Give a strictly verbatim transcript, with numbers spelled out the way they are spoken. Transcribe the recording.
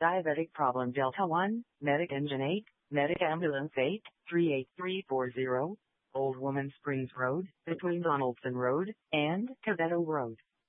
Diabetic problem Delta one, Medic Engine eight, Medic Ambulance eight, three eight three four zero, Old Woman Springs Road, between Donaldson Road and Caveto Road.